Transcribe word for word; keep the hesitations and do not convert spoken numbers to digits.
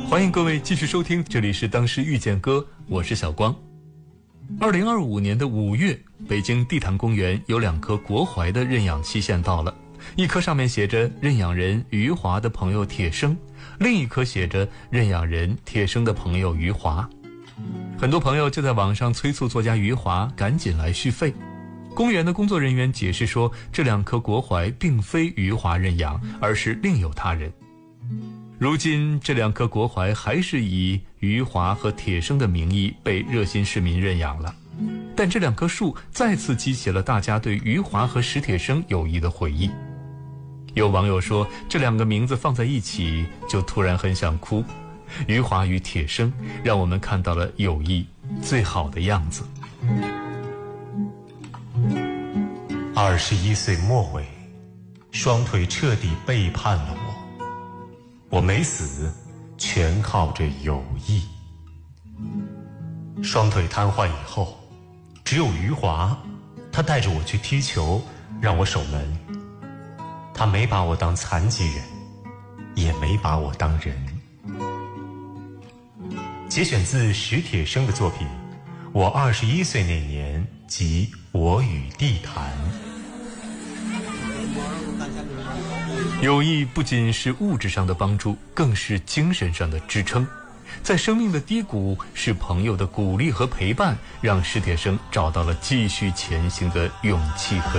欢迎各位继续收听，这里是当时遇见歌，我是小光。二零二五年的五月，北京地坛公园有两棵国槐的认养期限到了，一棵上面写着认养人余华的朋友铁生，另一棵写着认养人铁生的朋友余华。很多朋友就在网上催促作家余华赶紧来续费。公园的工作人员解释说，这两棵国槐并非余华认养，而是另有他人。如今这两棵国槐还是以余华和铁生的名义被热心市民认养了，但这两棵树再次激起了大家对余华和史铁生友谊的回忆。有网友说，这两个名字放在一起就突然很想哭。余华与铁生让我们看到了友谊最好的样子。 二十一岁末尾，双腿彻底背叛了我。我没死，全靠着友谊。双腿瘫痪以后，只有余华，他带着我去踢球，让我守门。他没把我当残疾人，也没把我当人。节选自史铁生的作品《我二十一岁那年及我与地坛》。 友谊不仅是物质上的帮助，更是精神上的支撑。在生命的低谷，是朋友的鼓励和陪伴，让史铁生找到了继续前行的勇气和